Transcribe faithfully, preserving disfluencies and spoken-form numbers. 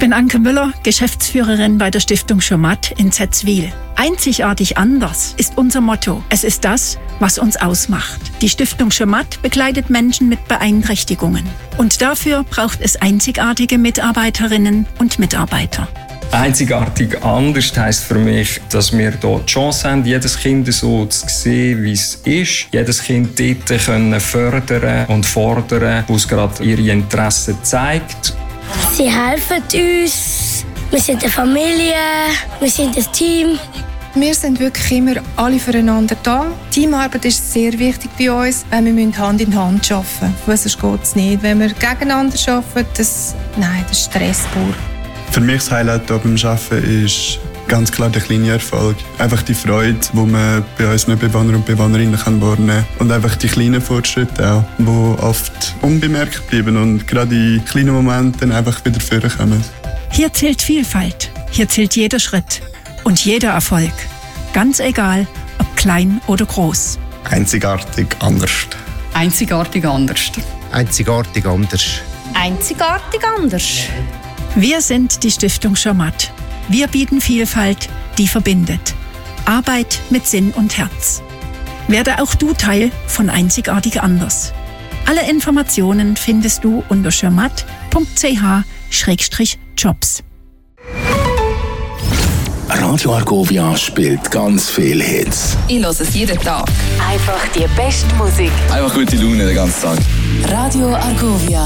bin Anke Müller, Geschäftsführerin bei der Stiftung Schirmatt in Zetzwil. Einzigartig anders ist unser Motto. Es ist das, was uns ausmacht. Die Stiftung Schirmatt begleitet Menschen mit Beeinträchtigungen. Und dafür braucht es einzigartige Mitarbeiterinnen und Mitarbeiter. Einzigartig anders heisst für mich, dass wir hier die Chance haben, jedes Kind so zu sehen, wie es ist. Jedes Kind dort können fördern und fordern, wo es gerade ihre Interessen zeigt. Sie helfen uns. Wir sind eine Familie, wir sind ein Team. Wir sind wirklich immer alle füreinander da. Teamarbeit ist sehr wichtig bei uns. Wir müssen Hand in Hand arbeiten, weil sonst geht es nicht. Wenn wir gegeneinander arbeiten, das, nein, das ist Stress pur. Für mich das Highlight hier beim Arbeiten ist ganz klar der kleine Erfolg. Einfach die Freude, die man bei unseren Bewohner und Bewohnerinnen kann wahrnehmen kann. Und einfach die kleinen Fortschritte auch, die oft unbemerkt bleiben und gerade in kleinen Momenten einfach wieder vorkommen. Hier zählt Vielfalt, hier zählt jeder Schritt und jeder Erfolg. Ganz egal, ob klein oder groß. Einzigartig anders. Einzigartig anders. Einzigartig anders. Einzigartig anders. Wir sind die Stiftung Schirmatt. Wir bieten Vielfalt, die verbindet. Arbeit mit Sinn und Herz. Werde auch du Teil von Einzigartig anders. Alle Informationen findest du unter schirmatt punkt c h schrägstrich jobs. Radio Argovia spielt ganz viele Hits. Ich höre es jeden Tag. Einfach die beste Musik. Einfach gute Laune den ganzen Tag. Radio Argovia.